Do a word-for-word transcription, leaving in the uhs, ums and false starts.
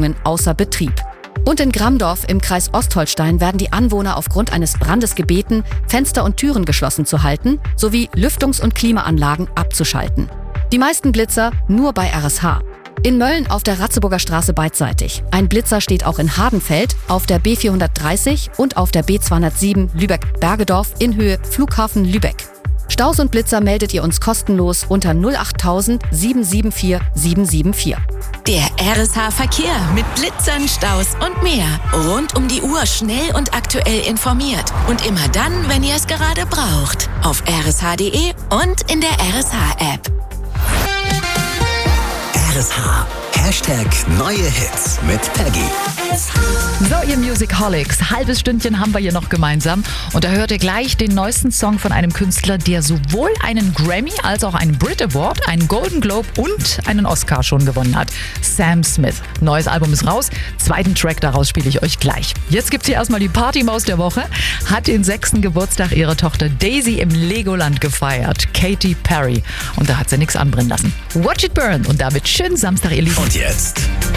Einrichtungen außer Betrieb. Und in Grammdorf im Kreis Ostholstein werden die Anwohner aufgrund eines Brandes gebeten, Fenster und Türen geschlossen zu halten, sowie Lüftungs- und Klimaanlagen abzuschalten. Die meisten Blitzer nur bei R S H. In Mölln auf der Ratzeburger Straße beidseitig. Ein Blitzer steht auch in Hardenfeld auf der B vierhundertdreißig und auf der B zweihundertsieben Lübeck-Bergedorf in Höhe Flughafen Lübeck. Staus und Blitzer meldet ihr uns kostenlos unter null acht tausend sieben sieben vier sieben sieben vier. Der R S H Verkehr mit Blitzern, Staus und mehr. Rund um die Uhr schnell und aktuell informiert. Und immer dann, wenn ihr es gerade braucht. Auf r s h punkt d e und in der R S H-App. R S H. Hashtag neue Hits mit Peggy. So, ihr Musicaholics, halbes Stündchen haben wir hier noch gemeinsam. Und da hört ihr gleich den neuesten Song von einem Künstler, der sowohl einen Grammy als auch einen Brit Award, einen Golden Globe und einen Oscar schon gewonnen hat. Sam Smith. Neues Album ist raus. Zweiten Track daraus spiele ich euch gleich. Jetzt gibt's hier erstmal die Partymaus der Woche. Hat den sechsten Geburtstag ihrer Tochter Daisy im Legoland gefeiert. Katy Perry. Und da hat sie nichts anbrennen lassen. Watch it burn. Und damit schönen Samstag, ihr Lieben. Und jetzt